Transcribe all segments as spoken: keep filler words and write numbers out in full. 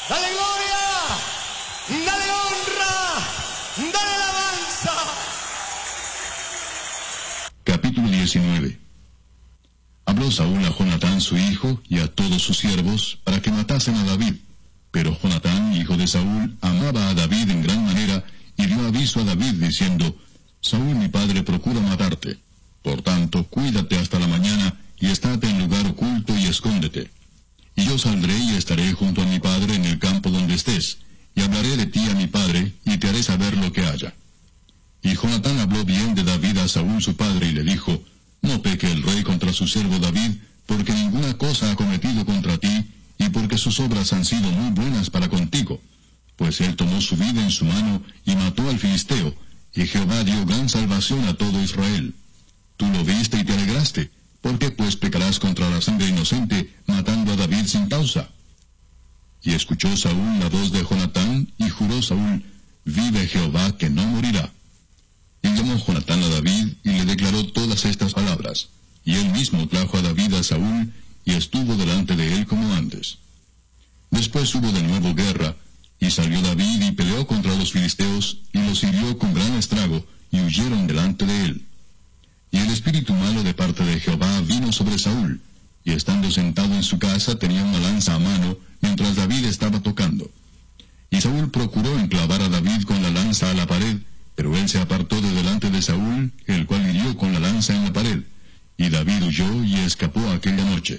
Dale gloria, dale honra, dale alabanza. Capítulo diecinueve. Habló Saúl a Jonatán su hijo y a todos sus siervos para que matasen a David. Pero Jonatán, hijo de Saúl, amaba a David en gran manera y dio aviso a David diciendo: Saúl mi padre procura matarte. Por tanto, cuídate hasta la mañana y estate en lugar oculto y escóndete. Y yo saldré y estaré junto a mi padre en el campo donde estés, y hablaré de ti a mi padre, y te haré saber lo que haya. Y Jonatán habló bien de David a Saúl su padre, y le dijo: No peque el rey contra su siervo David, porque ninguna cosa ha cometido contra ti, y porque sus obras han sido muy buenas para contigo. Pues él tomó su vida en su mano, y mató al filisteo, y Jehová dio gran salvación a todo Israel. Tú lo viste y te alegraste. ¿Por qué pues pecarás contra la sangre inocente, matando a David sin causa? Y escuchó Saúl la voz de Jonatán, y juró Saúl: Vive Jehová, que no morirá. Y llamó Jonatán a David, y le declaró todas estas palabras. Y él mismo trajo a David a Saúl, y estuvo delante de él como antes. Después hubo de nuevo guerra, y salió David y peleó contra los filisteos, y los hirió con gran estrago, y huyeron delante de él. Y el espíritu malo de parte de Jehová vino sobre Saúl, y estando sentado en su casa tenía una lanza a mano, mientras David estaba tocando. Y Saúl procuró enclavar a David con la lanza a la pared, pero él se apartó de delante de Saúl, el cual hirió con la lanza en la pared, y David huyó y escapó aquella noche.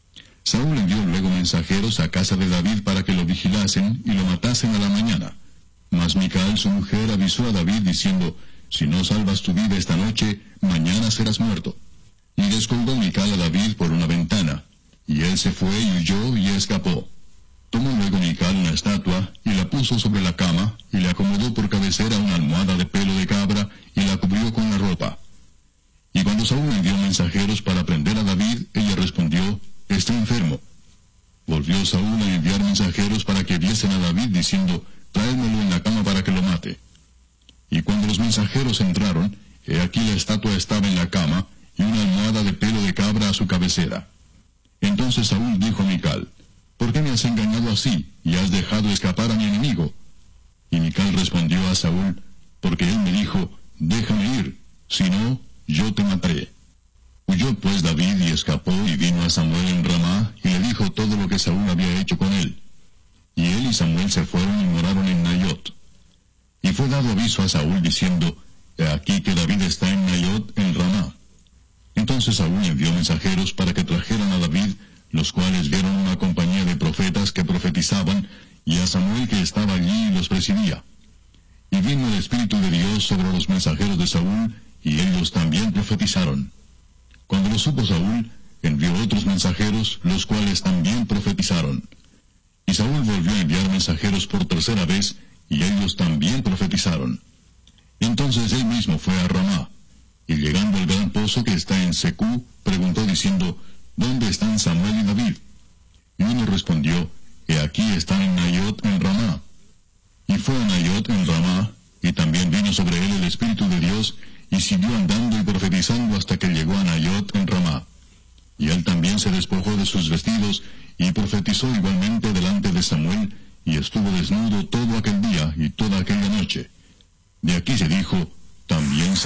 Saúl envió luego mensajeros a casa de David para que lo vigilasen y lo matasen a la mañana. Mas Mical, su mujer, avisó a David diciendo: Si no salvas tu vida esta noche, mañana serás muerto. Y descolgó Mical a David por una ventana, y él se fue y huyó y escapó. Tomó luego Mical una estatua, y la puso sobre la cama, y le acomodó por cabecera una almohada de pelo de cabra, y la cubrió con la ropa. Y cuando Saúl envió mensajeros para prender a David, ella respondió: Está enfermo. Volvió Saúl a enviar mensajeros para que viesen a David, diciendo: Tráemelo en la cama para que lo mate. Y cuando los mensajeros entraron, he aquí la estatua estaba en la cama, y una almohada de pelo de cabra a su cabecera. Entonces Saúl dijo a Mical: ¿Por qué me has engañado así, y has dejado escapar a mi enemigo? Y Mical respondió a Saúl: Porque él me dijo: Déjame ir, si no, yo te mataré. Huyó pues David y escapó, y vino a Samuel en Ramá, y le dijo todo lo que Saúl había hecho con él. Y él y Samuel se fueron y moraron en Nayot. Y fue dado aviso a Saúl diciendo: He aquí que David está en Nayot en Ramá. Entonces Saúl envió mensajeros para que trajeran a David, los cuales vieron una compañía de profetas que profetizaban, y a Samuel que estaba allí y los presidía. Y vino el Espíritu de Dios sobre los mensajeros de Saúl, y ellos también profetizaron. Cuando lo supo Saúl, envió otros mensajeros, los cuales también profetizaron. Y Saúl volvió a enviar mensajeros por tercera vez, y ellos también profetizaron. Entonces él mismo fue a Ramá, y llegando al gran pozo que está en Secú, preguntó diciendo: ¿Dónde están Samuel y David? Y uno respondió: He aquí están en Nayot en Ramá. Y fue a Nayot en Ramá, y también vino sobre él el Espíritu de Dios, y siguió andando y profetizando hasta que llegó a Nayot en Ramá. Y él también se despojó de sus vestidos, y profetizó igualmente delante de Samuel, y estuvo desnudo todo aquel día y toda aquella noche. De aquí se dijo: También